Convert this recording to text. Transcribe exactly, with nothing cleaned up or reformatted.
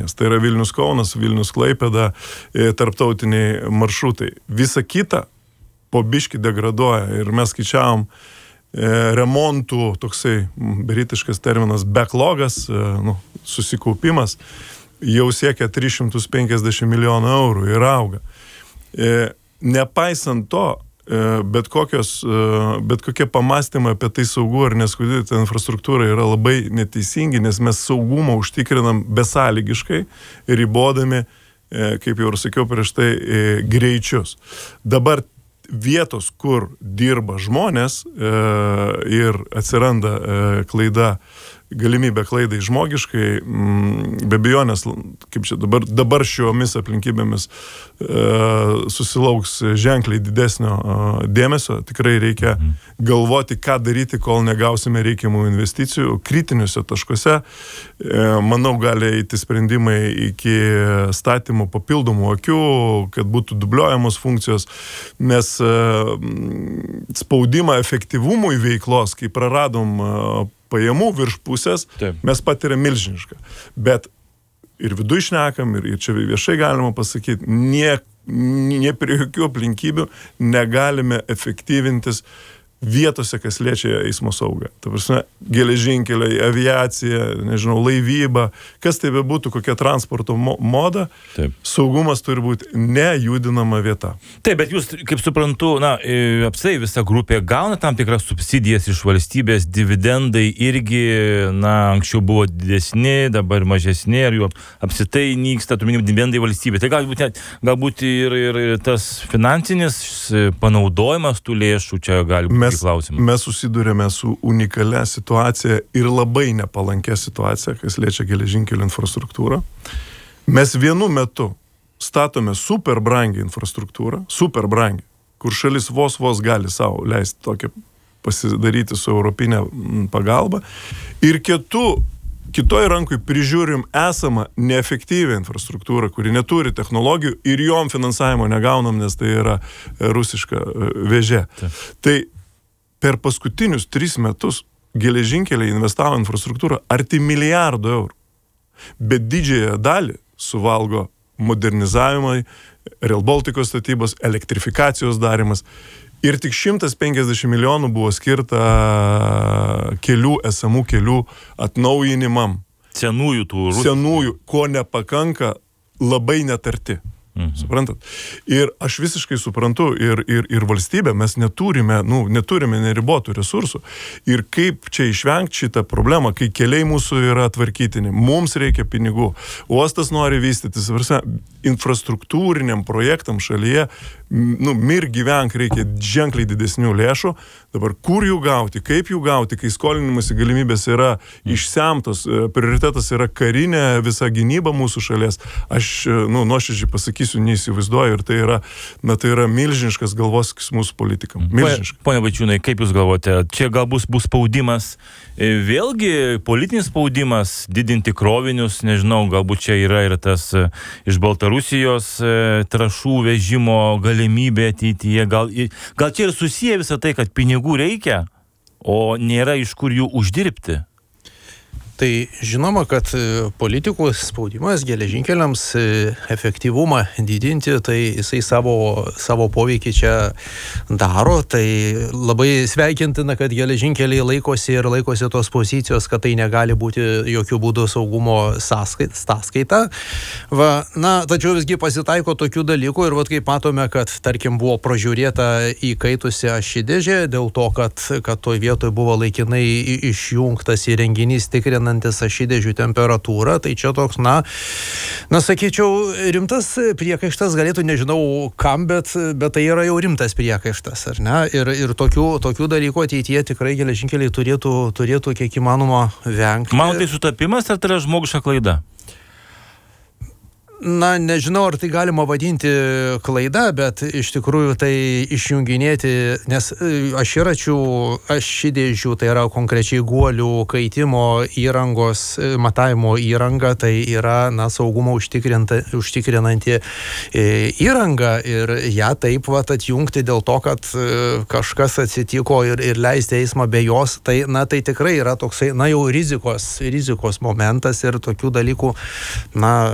linijas. Tai yra Vilnius Kaunas, Vilnius Klaipėda, tarptautiniai maršrutai. Visa kita po biškį degraduoja ir mes skaičiavom remontų, toksai britiškas terminas backlogas, nu, susikaupimas, jau siekia tris šimtus penkiasdešimt milijonų eurų ir auga. Nepaisant to, bet, kokios, bet kokie pamastymai apie tai saugų ar neskudėti infrastruktūrą yra labai neteisingi, nes mes saugumą užtikrinam besąlygiškai, ribodami, kaip jau ir sakiau prieš tai, greičius. Dabar vietos, kur dirba žmonės e, ir atsiranda e, klaida, galimybė klaidai žmogiškai, m, be abejonės, kaip čia dabar, dabar šiomis aplinkybėmis e, susilauks ženkliai didesnio e, dėmesio. Tikrai reikia mhm. galvoti, ką daryti, kol negausime reikiamų investicijų. Kritiniuose taškuose, e, manau, gali eiti sprendimai iki statymų papildomų akių, kad būtų dubliuojamos funkcijos, nes e, spaudimą efektyvumui veiklos, kai praradom e, pajamų virš pusės, taip, mes patiriam milžinišką. Bet ir viduj šnekam, ir, ir čia viešai galima pasakyti, nie, nie prie jokių aplinkybių negalime efektyvintis vietose, kas liečia eismo saugą. Ta prasme, geležinkeliai, aviacija, nežinau, laivyba, kas tai bebūtų, kokia transporto mo- moda, taip, saugumas turi būti nejudinama vieta. Taip, bet jūs, kaip suprantu, na, apsai visa grupė gauna tam tikras subsidijas iš valstybės, dividendai irgi, na, anksčiau buvo didesni, dabar mažesni, ar jų apsitai nyksta, tu minim, dividendai valstybė. Tai galbūt, net, galbūt ir, ir, ir tas finansinis panaudojimas tų lėšų čia gali būti. Mes, mes susidurėme su unikalia situacija ir labai nepalankia situacija, kas liečia geležinkelių infrastruktūrą. Mes vienu metu statome super brangią infrastruktūrą, super brangią, kur šalis vos vos gali savo leisti tokią pasidaryti su europinė pagalba. Ir kitų Kitoj rankui prižiūrim esamą neefektyvią infrastruktūrą, kuri neturi technologijų ir jom finansavimo negaunam, nes tai yra rusiška vėžė. Taip. Tai per paskutinius tris metus geležinkeliai investavo infrastruktūrą arti milijardo eurų. Bet didžiąją dalį suvalgo modernizavimai, Rail Balticos statybos, elektrifikacijos darimas. Ir tik šimtas penkiasdešimt milijonų buvo skirta kelių, esamų kelių atnaujinimam. Senųjų tų rusų. Senųjų, ko nepakanka, labai netarti. Mhm. Suprantat? Ir aš visiškai suprantu, ir, ir, ir valstybė, mes neturime, nu, neturime neribotų resursų. Ir kaip čia išvengti šitą problemą, kai keliai mūsų yra tvarkytini, mums reikia pinigų, uostas nori vystytis, infrastruktūriniam projektam šalyje, nu, mir gyvenk reikia ženkliai didesnių lėšų. Dabar kur jų gauti, kaip jų gauti, kai skolinimasi galimybės yra išsemtos, prioritetas yra karinė visa gynyba mūsų šalies. Aš, nu, nuoširdžiai pasakysiu, neįsivaizduoju, ir tai yra, na, tai yra milžiniškas galvosūkis mūsų politikam. Milžiniškas. Pone Vaičiūnai, kaip jūs galvote, čia galbūt bus spaudimas, vėlgi politinis spaudimas, didinti krovinius, nežinau, galbūt čia yra ir tas iš Baltarusijos trąšų vežimo galimybė ateityje, gal, gal čia ir susiję visą tai, kad pinigų reikia, o nėra iš kur jų uždirbti. Tai žinoma, kad politikų spaudimas geležinkeliams efektyvumą didinti, tai jisai savo, savo poveikį čia daro. Tai labai sveikintina, kad geležinkeliai laikosi ir laikosi tos pozicijos, kad tai negali būti jokių būdų saugumo sąskaita. Va, na, tačiau visgi pasitaiko tokių dalykų ir vat, kaip matome, kad tarkim buvo pražiūrėta įkaitusi ašidėžė dėl to, kad, kad toj vietoj buvo laikinai išjungtas įrenginys tikrinant ašidėžių temperatūrą, tai čia toks, na, na, sakyčiau, rimtas priekaištas galėtų, nežinau kam, bet, bet tai yra jau rimtas priekaištas, ar ne? Ir, ir tokių, tokių dalykų ateityje tikrai geležinkeliai turėtų, turėtų kiek įmanoma vengti. Man tai sutapimas, ar tai yra žmogiška klaida? Na, nežinau, ar tai galima vadinti klaida, bet iš tikrųjų tai išjunginėti, nes aširačių, ašidėžių, tai yra konkrečiai guolių kaitimo įrangos, matavimo įranga, tai yra, na, saugumą užtikrinanti įranga ir ją taip vat atjungti dėl to, kad kažkas atsitiko ir, ir leisti eismą be jos, tai, na, tai tikrai yra toksai, na, jau rizikos, rizikos momentas ir tokių dalykų, na,